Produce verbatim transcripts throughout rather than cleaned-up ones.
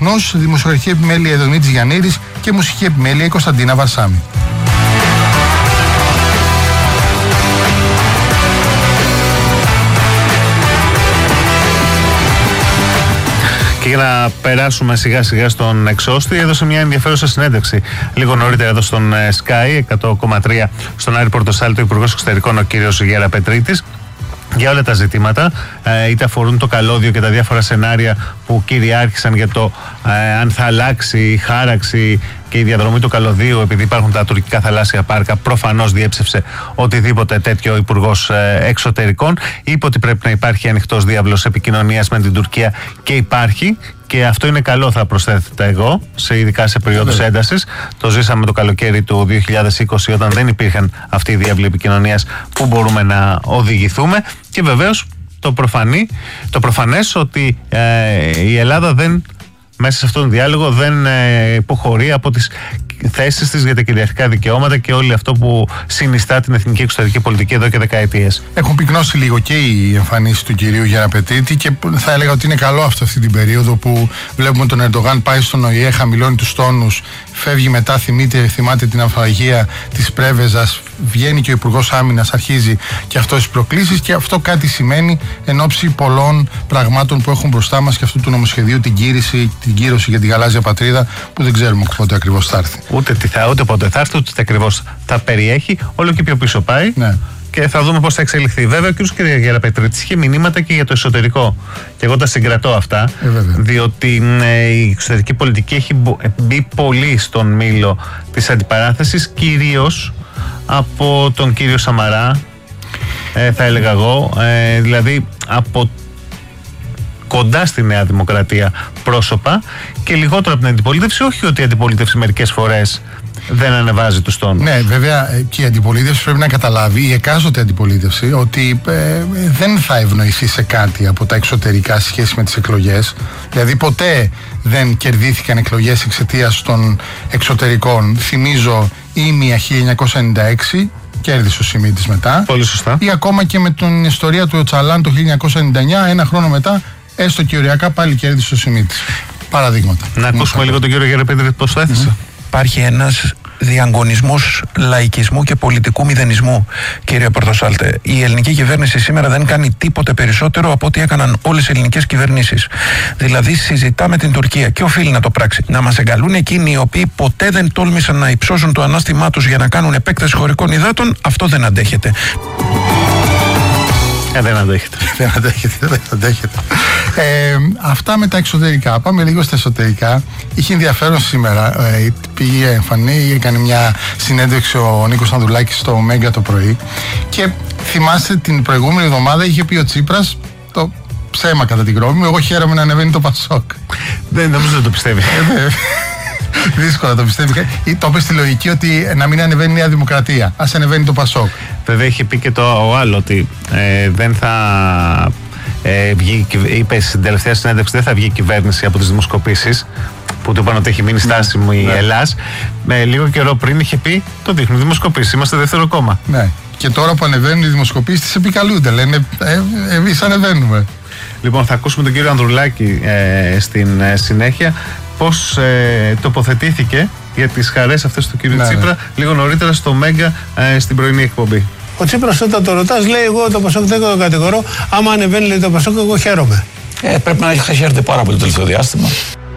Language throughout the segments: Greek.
Καπνός, δημοσιογραφική επιμέλεια Εδωνίτης Γιαννίδης και μουσική επιμέλεια η Κωνσταντίνα Βαρσάμι. Και για να περάσουμε σιγά σιγά στον εξώστη, έδωσε μια ενδιαφέρουσα συνέντευξη λίγο νωρίτερα εδώ στον Sky εκατό κόμμα τρία στον Άρη Πορτοσάλτο, Υπουργός Εξωτερικών ο κύριος Γεραπετρίτης, για όλα τα ζητήματα, είτε αφορούν το καλώδιο και τα διάφορα σενάρια που κυριάρχησαν για το ε, αν θα αλλάξει η χάραξη και η διαδρομή του καλωδίου επειδή υπάρχουν τα τουρκικά θαλάσσια πάρκα. Προφανώς διέψευσε οτιδήποτε τέτοιο ο Υπουργός ε, Εξωτερικών. Είπε ότι πρέπει να υπάρχει ανοιχτός διάβλος επικοινωνίας με την Τουρκία και υπάρχει. Και αυτό είναι καλό, θα προσθέτω εγώ, σε, ειδικά σε περίοδους έντασης. Το ζήσαμε το καλοκαίρι του δύο χιλιάδες είκοσι, όταν δεν υπήρχαν αυτοί οι διάβλοι επικοινωνίας που μπορούμε να οδηγηθούμε. Και βεβαίως το, προφανή, το προφανές ότι ε, η Ελλάδα δεν, μέσα σε αυτόν τον διάλογο δεν ε, υποχωρεί από τις θέσεις της για τα κυριαρχικά δικαιώματα και όλο αυτό που συνιστά την εθνική εξωτερική πολιτική εδώ και δεκαετίες. Έχουν πυκνώσει λίγο και οι εμφανίσεις του κυρίου Γεραπετρίτη και θα έλεγα ότι είναι καλό αυτό αυτή την περίοδο που βλέπουμε τον Ερντογάν πάει στον Ο Η Ε, χαμηλώνει τους τόνους, φεύγει μετά, θυμάται, θυμάται την αμφαγία της Πρέβεζας, βγαίνει και ο Υπουργός Άμυνας, αρχίζει και αυτό τις προκλήσεις και αυτό κάτι σημαίνει εν ώψη πολλών πραγμάτων που έχουν μπροστά μας και αυτού του νομοσχεδίου, την κύρωση, την κύρωση για τη γαλάζια πατρίδα που δεν ξέρουμε πότε ακριβώς θα έρθει. Ούτε, τι θα, ούτε πότε θα έρθει, ούτε τι ακριβώς θα περιέχει, όλο και πιο πίσω πάει. Ναι. Και θα δούμε πώς θα εξελιχθεί. Βέβαια, ο κ. Γεραπετρίτης είχε μηνύματα και για το εσωτερικό. Και εγώ τα συγκρατώ αυτά, ε, διότι ε, η εξωτερική πολιτική έχει μπει πολύ στον μήλο της αντιπαράθεσης, κυρίως από τον κύριο Σαμαρά, ε, θα έλεγα εγώ, ε, δηλαδή από κοντά στη Νέα Δημοκρατία πρόσωπα και λιγότερο από την αντιπολίτευση. Όχι ότι η αντιπολίτευση μερικές φορές δεν ανεβάζει τους τόνους. Ναι, βέβαια και η αντιπολίτευση πρέπει να καταλάβει, η εκάστοτε αντιπολίτευση, ότι ε, δεν θα ευνοηθεί σε κάτι από τα εξωτερικά σε σχέση με τις εκλογές. Δηλαδή ποτέ δεν κερδίθηκαν εκλογές εξαιτίας των εξωτερικών. Θυμίζω Ήμια χίλια εννιακόσια ενενήντα έξι, κέρδισε ο Σιμίτης μετά. Πολύ σωστά. Ή ακόμα και με την ιστορία του Οτσαλάν το χίλια εννιακόσια ενενήντα εννιά, ένα χρόνο μετά, έστω και οριακά πάλι κέρδισε ο Σιμίτης. Παραδείγματα. Να ακούσουμε λίγο τον κύριο Γεραπετρίτη πώς θα έθεσε. Mm-hmm. Υπάρχει ένας διαγωνισμός λαϊκισμού και πολιτικού μηδενισμού, κύριε Πορτοσάλτε. Η ελληνική κυβέρνηση σήμερα δεν κάνει τίποτε περισσότερο από ό,τι έκαναν όλες οι ελληνικές κυβερνήσεις. Δηλαδή συζητά με την Τουρκία και οφείλει να το πράξει. Να μας εγκαλούν εκείνοι οι οποίοι ποτέ δεν τόλμησαν να υψώσουν το ανάστημά τους για να κάνουν επέκταση χωρικών υδάτων, αυτό δεν αντέχεται. Ε, δεν αντέχεται. δεν αντέχεται, δεν αντέχεται. Ε, αυτά με τα εξωτερικά. Πάμε λίγο στα εσωτερικά. Είχε ενδιαφέρον σήμερα. Ε, πήγε εμφανή, έκανε μια συνέντευξη ο Νίκος Ανδρουλάκης στο Μέγκα το πρωί. Και θυμάστε την προηγούμενη εβδομάδα είχε πει ο Τσίπρας το ψέμα κατά την γνώμη μου. Εγώ χαίρομαι να ανεβαίνει το Πασόκ. Δεν νομίζω να το πιστεύει. Δύσκολα το πιστεύει. Ή το είπε στη λογική ότι να μην ανεβαίνει η Νέα Δημοκρατία. Ας ανεβαίνει το Πασόκ. Βέβαια είχε πει και το ο άλλο ότι ε, δεν θα ε, βγει, είπε στην τελευταία συνέντευξη, δεν θα βγει η κυβέρνηση από τις δημοσκοπήσεις που του είπαν ότι έχει μείνει στάσιμο η ναι. Ελλάς. Με λίγο καιρό πριν είχε πει το δείχνουν δημοσκοπήσεις, είμαστε δεύτερο κόμμα. Ναι. Και τώρα που ανεβαίνουν οι δημοσκοπήσεις τις επικαλούνται. Λένε ε, εμείς ανεβαίνουμε. Λοιπόν, θα ακούσουμε τον κύριο Ανδρουλάκη ε, στην ε, συνέχεια πώς ε, τοποθετήθηκε για τις χαρές αυτές του κύριου ναι, Τσίπρα ναι. λίγο νωρίτερα στο Μέγκα ε, στην πρωινή εκπομπή. Ο Τσίπρας όταν το ρωτάς λέει εγώ το Πασόκ δεν το κατηγορώ, άμα ανεβαίνει λέει το Πασόκ εγώ χαίρομαι. Ε, πρέπει να έχει χαίρεται πάρα πολύ το τελευταίο διάστημα.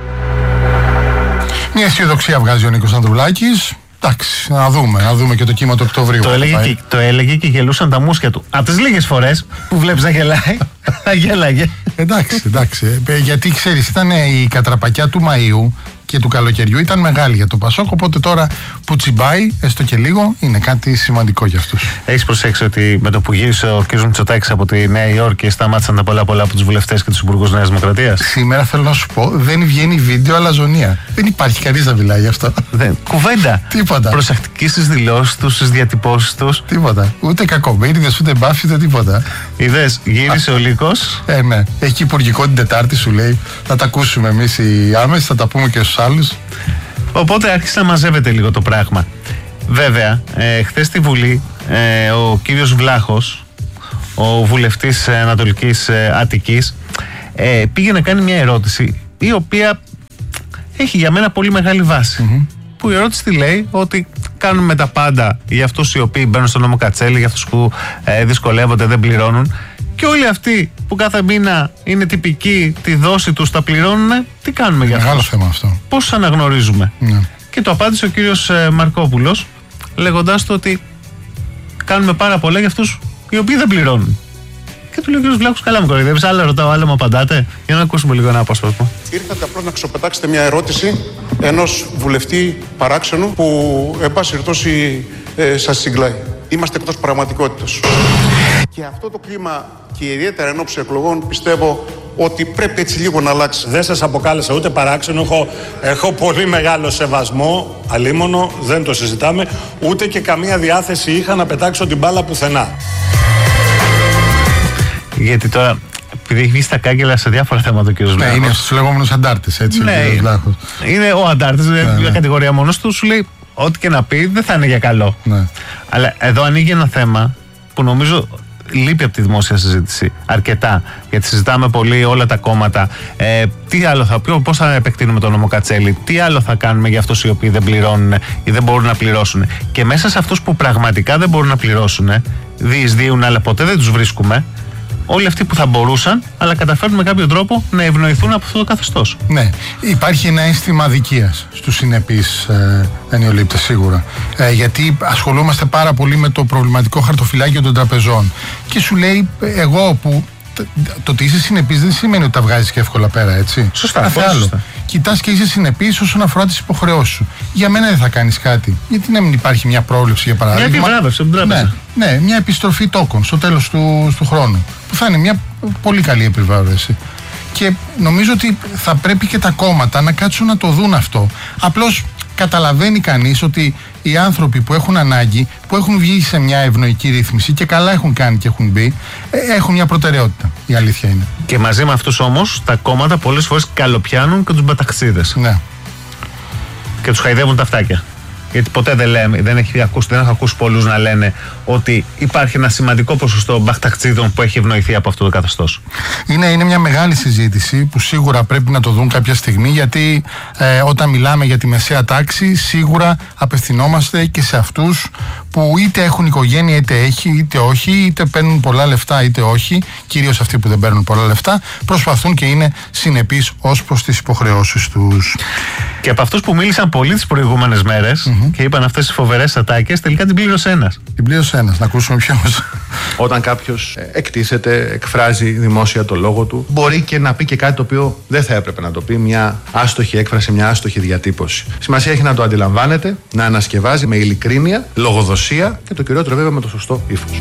Μια αισιοδοξία βγάζει ο Νίκος Ανδρουλάκης. Εντάξει, να δούμε, να δούμε και το κύμα του Οκτωβρίου. Το έλεγε, και, το έλεγε και γελούσαν τα μούσκια του. Από τις λίγες φορές που βλέπεις να γελάει, να γέλαγε. Εντάξει, εντάξει. Γιατί ξέρεις, ήταν η κατραπακιά του Μαΐου και του καλοκαιριού ήταν μεγάλη για το Πασόκ. Οπότε τώρα που τσιμπάει, έστω και λίγο, είναι κάτι σημαντικό για αυτούς. Έχεις προσέξει ότι με το που γύρισε ο κ. Μητσοτάκης από τη Νέα Υόρκη σταμάτησαν τα πολλά πολλά από τους βουλευτές και τους υπουργούς Νέας Δημοκρατίας. Σήμερα θέλω να σου πω, δεν βγαίνει βίντεο αλαζονία. Δεν υπάρχει κανείς να μιλάει γι' αυτό. Δεν. Κουβέντα. Τίποτα. Προσεκτική στις δηλώσεις τους, στις διατυπώσεις τους. Τίποτα. Ούτε κακομοίριδες, ούτε μπάφι, ούτε τίποτα. Είδες, γύρισε ο Λύκος. Ε, ναι. Έχει υπουργικό την Τετάρτη, σου λέει. Θα τα ακούσουμε εμείς οι άμεσοι, θα τα πούμε και στους άλλους. Οπότε άρχισε να μαζεύεται λίγο το πράγμα. Βέβαια, ε, χθες στη Βουλή, ε, ο κύριος Βλάχος, ο βουλευτής Ανατολικής ε, Αττικής, ε, πήγε να κάνει μια ερώτηση η οποία έχει για μένα πολύ μεγάλη βάση. Mm-hmm. Που η ερώτηση τι λέει, ότι κάνουμε τα πάντα για αυτούς οι οποίοι μπαίνουν στο νόμο Κατσέλη, για αυτούς που ε, δυσκολεύονται, δεν πληρώνουν. Και όλοι αυτοί που κάθε μήνα είναι τυπικοί, τη δόση τους τα πληρώνουν, τι κάνουμε για αυτό. Μεγάλο θέμα αυτό. Πώς τους αναγνωρίζουμε. Ναι. Και το απάντησε ο κύριος ε, Μαρκόπουλος, λέγοντας του ότι κάνουμε πάρα πολλά για αυτούς οι οποίοι δεν πληρώνουν. Και του λέει ο κύριος Βλάχος, καλά μου κοροϊδεύεις, άλλα ρωτάω, άλλα μου απαντάτε. Για να ακούσουμε λίγο ένα απόσπασμα. Ήρθατε απλώς να ξοπετάξετε μια ερώτηση ενός βουλευτή παράξενου που, εν πάση περιπτώσει, ε, σας συγκλάει. Είμαστε εκτός πραγματικότητας. Και αυτό το κλίμα, και ιδιαίτερα εν ώψη εκλογών, πιστεύω ότι πρέπει έτσι λίγο να αλλάξει. Δεν σας αποκάλεσα ούτε παράξενο, έχω, έχω πολύ μεγάλο σεβασμό, αλίμονο, δεν το συζητάμε, ούτε και καμία διάθεση είχα να πετάξω την μπάλα πουθενά. Γιατί τώρα, επειδή έχει βγει στα κάγκελα σε διάφορα θέματα ο κ. Βλάχος. Ναι, είναι στους λεγόμενους αντάρτες, έτσι, ναι, ο κ. Βλάχος. Είναι ο αντάρτης, ναι, μια ναι. κατηγορία μόνος του, σου λέει ό,τι και να πει δεν θα είναι για καλό. Ναι. Αλλά εδώ ανοίγει ένα θέμα που νομίζω λείπει από τη δημόσια συζήτηση αρκετά. Γιατί συζητάμε πολύ όλα τα κόμματα. Ε, τι άλλο θα, πώς θα επεκτείνουμε τον νόμο Κατσέλη, τι άλλο θα κάνουμε για αυτούς οι οποίοι δεν πληρώνουν ή δεν μπορούν να πληρώσουν. Και μέσα σε αυτούς που πραγματικά δεν μπορούν να πληρώσουν, διεισδύουν, αλλά ποτέ δεν τους βρίσκουμε. Όλοι αυτοί που θα μπορούσαν, αλλά καταφέρνουν με κάποιο τρόπο να ευνοηθούν από αυτό το καθεστώς. Ναι. Υπάρχει ένα αίσθημα αδικίας στους συνεπείς ε, ενιολήπτες σίγουρα. Ε, γιατί ασχολούμαστε πάρα πολύ με το προβληματικό χαρτοφυλάκιο των τραπεζών. Και σου λέει, εγώ που. Το ότι είσαι συνεπής δεν σημαίνει ότι τα βγάζεις και εύκολα πέρα, έτσι. Σωστά. Κάθε άλλο. Κοιτάς και είσαι συνεπής όσον αφορά τις υποχρεώσεις σου. Για μένα δεν θα κάνεις κάτι. Γιατί να μην υπάρχει μια πρόβλεψη, για παράδειγμα. Μια επιβράβευση από την τράπεζα. Ναι, ναι, μια επιστροφή τόκων στο τέλος του, του χρόνου. Που θα είναι μια πολύ καλή επιβράβευση. Και νομίζω ότι θα πρέπει και τα κόμματα να κάτσουν να το δουν αυτό. Απλώς καταλαβαίνει κανείς ότι οι άνθρωποι που έχουν ανάγκη, που έχουν βγει σε μια ευνοϊκή ρύθμιση και καλά έχουν κάνει και έχουν μπει, έχουν μια προτεραιότητα. Η αλήθεια είναι. Και μαζί με αυτούς όμως τα κόμματα πολλές φορές καλοπιάνουν και τους μπαταξίδες. Ναι. Και τους χαϊδεύουν τα αυτάκια. Γιατί ποτέ δεν λέμε, δεν, έχει ακούσει, δεν έχω ακούσει πολλούς να λένε ότι υπάρχει ένα σημαντικό ποσοστό μπαχταξίδων που έχει ευνοηθεί από αυτό το καθεστώς. Είναι, είναι μια μεγάλη συζήτηση που σίγουρα πρέπει να το δουν κάποια στιγμή, γιατί ε, όταν μιλάμε για τη μεσαία τάξη, σίγουρα απευθυνόμαστε και σε αυτούς που είτε έχουν οικογένεια, είτε έχει, είτε όχι, είτε παίρνουν πολλά λεφτά, είτε όχι. Κυρίως αυτοί που δεν παίρνουν πολλά λεφτά, προσπαθούν και είναι συνεπείς ως προς τις υποχρεώσεις τους. Και από αυτούς που μίλησαν πολύ τις προηγούμενες μέρες mm-hmm. και είπαν αυτές τις φοβερές ατάκες, τελικά την πλήρωσε ένας. Την πλήρωσε ένας, να ακούσουμε ποιος. Όταν κάποιος εκτίθεται, εκφράζει δημόσια το λόγο του, μπορεί και να πει και κάτι το οποίο δεν θα έπρεπε να το πει, μια άστοχη έκφραση, μια άστοχη διατύπωση. Σημασία έχει να το αντιλαμβάνεται, να ανασκευάζει με ειλικρίνεια, λογοδοσία και το κυριότερο βέβαια με το σωστό ύφος.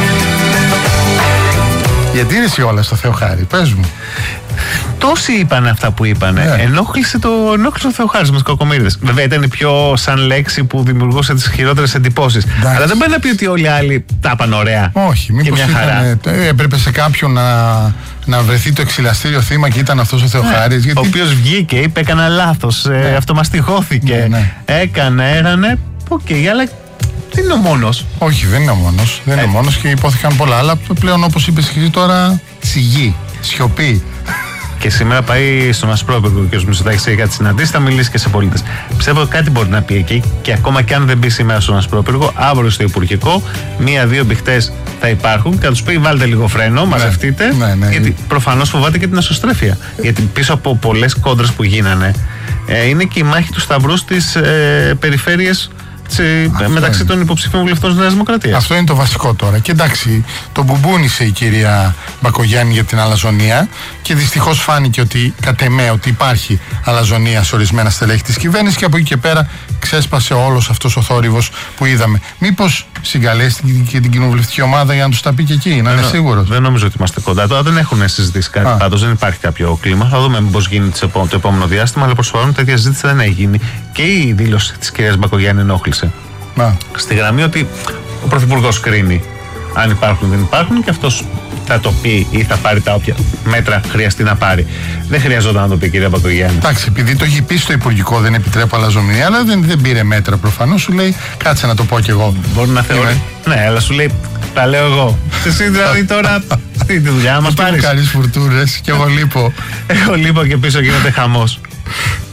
Γιατί είναι εσύ όλα στο Θεοχάρη, πες μου. Τόσοι είπαν αυτά που είπανε. Yeah. Ενόχλησε το, ενόχλησε το Θεοχάρης με τους κακομοίριδες. Βέβαια ήταν πιο σαν λέξη που δημιουργούσε τις χειρότερες εντυπώσεις. Yeah. Αλλά δεν πάει να πει ότι όλοι οι άλλοι τα είπαν ωραία. Όχι, μήπως ήταν, έπρεπε σε κάποιον να, να βρεθεί το εξηλαστήριο θύμα και ήταν αυτός ο Θεοχάρης. Yeah. Γιατί... Ο οποίος βγήκε, είπε έκανα λάθος, yeah. ε, αυτομαστιχώθηκε, yeah, yeah. έκανε, έρανε. Οκ, okay, αλλά δεν είναι ο μόνος. Όχι, δεν είναι ο μόνος. Δεν είναι ο μόνος και υπόθηκαν πολλά άλλα. Πλέον, όπως είπες και εσύ τώρα, σιγή, σιωπή. Και σήμερα πάει στον Ασπρόπυργο ο κ. Μητσοτάκης για κάτι συναντήσεις, θα μιλήσει και σε πολίτες. Πιστεύω ότι κάτι μπορεί να πει εκεί και ακόμα και αν δεν μπει σήμερα στον Ασπρόπυργο, αύριο στο Υπουργικό, μία-δύο μπιχτές θα υπάρχουν και θα τους πει: βάλτε λίγο φρένο, ναι, μαζευτείτε. Ναι, ναι, γιατί προφανώς φοβάται και την ασωστρέφεια. Γιατί πίσω από πολλές κόντρες που γίνανε, ε, είναι και η μάχη του Σταυρού στις ε, περιφέρειες. Μεταξύ των υποψηφίων βουλευτών της Νέας Δημοκρατίας. Αυτό είναι το βασικό τώρα. Και εντάξει, το μπουμπούνισε η κυρία Μπακογιάννη για την αλαζονία και δυστυχώς φάνηκε ότι κατ' εμέ ότι υπάρχει αλαζονία σε ορισμένα στελέχη της κυβέρνησης και από εκεί και πέρα ξέσπασε όλος αυτός ο θόρυβος που είδαμε. Μήπως συγκαλέσει και την κοινοβουλευτική ομάδα για να τους τα πει και εκεί, να είναι σίγουρος. Δεν νομίζω ότι είμαστε κοντά. Τώρα δεν έχουν συζητήσει κάτι. Πάντως δεν υπάρχει κάποιο κλίμα. Θα δούμε πώς γίνει το επόμενο διάστημα. Αλλά προς το παρόν τέτοια συζήτηση δεν έχει γίνει. Και η δήλωση της κυρίας Μπακογιάννη ενόχλησε. Να. Στη γραμμή ότι ο Πρωθυπουργός κρίνει αν υπάρχουν ή δεν υπάρχουν και αυτός θα το πει ή θα πάρει τα όποια μέτρα χρειαστεί να πάρει. Δεν χρειαζόταν να το πει η κυρία Μπακογιάννη. Εντάξει, επειδή το έχει πει στο Υπουργικό, δεν επιτρέπω αλαζομία, αλλά δεν, δεν πήρε μέτρα προφανώς. Σου λέει, κάτσε να το πω κι εγώ. Μπορεί να θεωρεί. Ναι, αλλά σου λέει, τα λέω εγώ. Εσύ δηλαδή τώρα τι τη δουλειά μας πάρεις. Κάνεις φουρτούρες και εγώ λείπω. Εγώ λείπω και πίσω γίνεται χαμός.